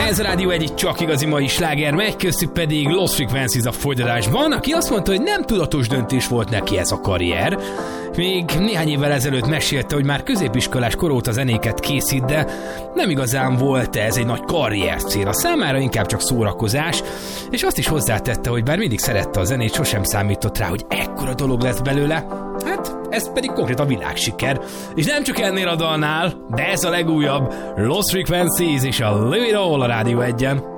Ez a Rádió egy csak igazi mai sláger, megy, köztük pedig Lost Frequencies a folytatásban, aki azt mondta, hogy nem tudatos döntés volt neki ez a karrier. Még néhány évvel ezelőtt mesélte, hogy már középiskolás kor óta zenéket készít, de nem igazán volt ez egy nagy karrier cél. A számára inkább csak szórakozás, és azt is hozzátette, hogy bár mindig szerette a zenét, sosem számított rá, hogy ekkora dolog lesz belőle. Hát, ez pedig konkrét a világsiker. És nem csak ennél a dalnál, de ez a legújabb, Lost Frequencies és a Live It All a Rádió 1-en.